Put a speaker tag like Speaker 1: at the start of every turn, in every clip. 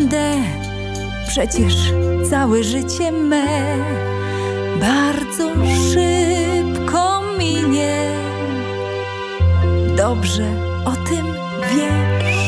Speaker 1: Naprawdę, przecież całe życie me bardzo szybko minie. Dobrze o tym wiesz.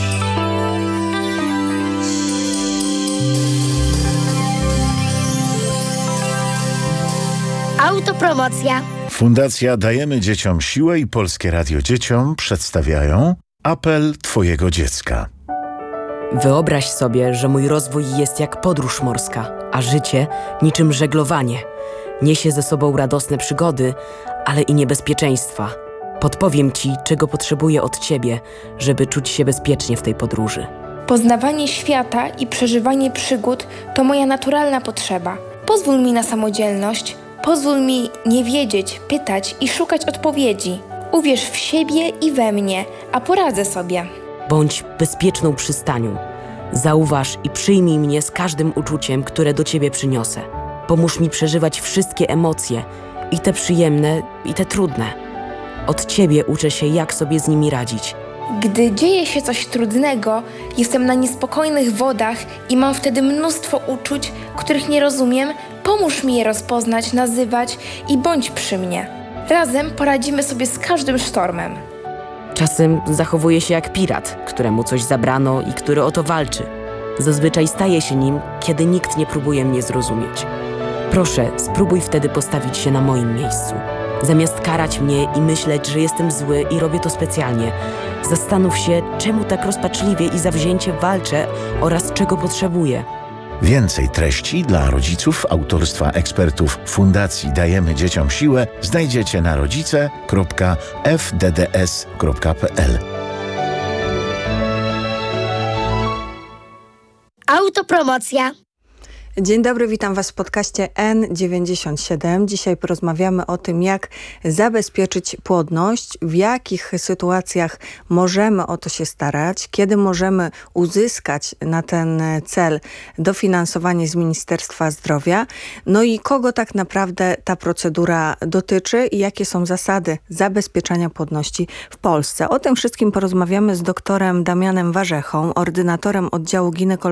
Speaker 2: Autopromocja.
Speaker 3: Fundacja Dajemy Dzieciom Siłę i Polskie Radio Dzieciom przedstawiają apel Twojego dziecka.
Speaker 4: Wyobraź sobie, że mój rozwój jest jak podróż morska, a życie niczym żeglowanie. Niesie ze sobą radosne przygody, ale i niebezpieczeństwa. Podpowiem Ci, czego potrzebuję od Ciebie, żeby czuć się bezpiecznie w tej podróży.
Speaker 5: Poznawanie świata i przeżywanie przygód to moja naturalna potrzeba. Pozwól mi na samodzielność, pozwól mi nie wiedzieć, pytać i szukać odpowiedzi. Uwierz w siebie i we mnie, a poradzę sobie.
Speaker 4: Bądź bezpieczną przystanią. Zauważ i przyjmij mnie z każdym uczuciem, które do Ciebie przyniosę. Pomóż mi przeżywać wszystkie emocje, i te przyjemne, i te trudne. Od Ciebie uczę się, jak sobie z nimi radzić.
Speaker 5: Gdy dzieje się coś trudnego, jestem na niespokojnych wodach i mam wtedy mnóstwo uczuć, których nie rozumiem. Pomóż mi je rozpoznać, nazywać i bądź przy mnie. Razem poradzimy sobie z każdym sztormem.
Speaker 4: Czasem zachowuję się jak pirat, któremu coś zabrano i który o to walczy. Zazwyczaj staję się nim, kiedy nikt nie próbuje mnie zrozumieć. Proszę, spróbuj wtedy postawić się na moim miejscu. Zamiast karać mnie i myśleć, że jestem zły i robię to specjalnie, zastanów się, czemu tak rozpaczliwie i zawzięcie walczę oraz czego potrzebuję.
Speaker 3: Więcej treści dla rodziców autorstwa ekspertów Fundacji Dajemy Dzieciom Siłę znajdziecie na rodzice.fdds.pl.
Speaker 2: Autopromocja.
Speaker 6: Dzień dobry, witam Was w podcaście N97. Dzisiaj porozmawiamy o tym, jak zabezpieczyć płodność, w jakich sytuacjach możemy o to się starać, kiedy możemy uzyskać na ten cel dofinansowanie z Ministerstwa Zdrowia, no i kogo tak naprawdę ta procedura dotyczy i jakie są zasady zabezpieczania płodności w Polsce. O tym wszystkim porozmawiamy z doktorem Damianem Warzechą, ordynatorem oddziału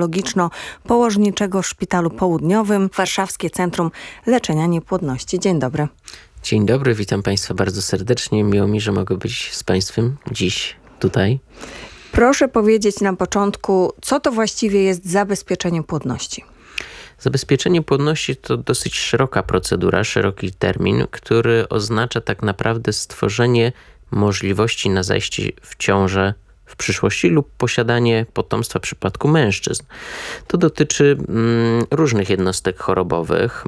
Speaker 6: ginekologiczno-położniczego w Szpitalu Południowym, Warszawskie Centrum Leczenia Niepłodności. Dzień dobry.
Speaker 7: Dzień dobry, witam Państwa bardzo serdecznie. Miło mi, że mogę być z Państwem dziś tutaj.
Speaker 6: Proszę powiedzieć na początku, co to właściwie jest zabezpieczenie płodności?
Speaker 7: Zabezpieczenie płodności to dosyć szeroka procedura, szeroki termin, który oznacza tak naprawdę stworzenie możliwości na zajście w ciążę w przyszłości lub posiadanie potomstwa w przypadku mężczyzn. To dotyczy różnych jednostek chorobowych,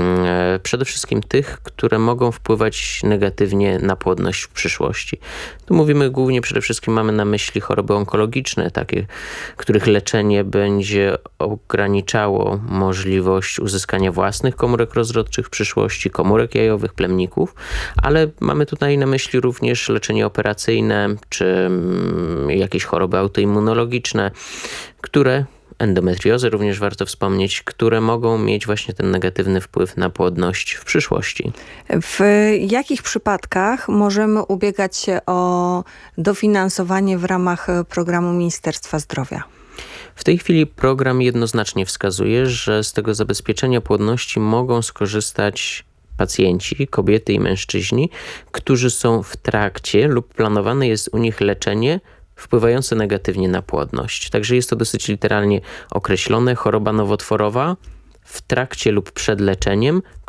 Speaker 7: przede wszystkim tych, które mogą wpływać negatywnie na płodność w przyszłości. Tu mówimy głównie, przede wszystkim mamy na myśli choroby onkologiczne, takie, których leczenie będzie ograniczało możliwość uzyskania własnych komórek rozrodczych w przyszłości, komórek jajowych, plemników, ale mamy tutaj na myśli również leczenie operacyjne, czy jakieś choroby autoimmunologiczne, które, endometriozę również warto wspomnieć, które mogą mieć właśnie ten negatywny wpływ na płodność w przyszłości.
Speaker 6: W jakich przypadkach możemy ubiegać się o dofinansowanie w ramach programu Ministerstwa Zdrowia?
Speaker 7: W tej chwili program jednoznacznie wskazuje, że z tego zabezpieczenia płodności mogą skorzystać pacjenci, kobiety i mężczyźni, którzy są w trakcie lub planowane jest u nich leczenie wpływające negatywnie na płodność. Także jest to dosyć literalnie określone, choroba nowotworowa w trakcie lub przed leczeniem,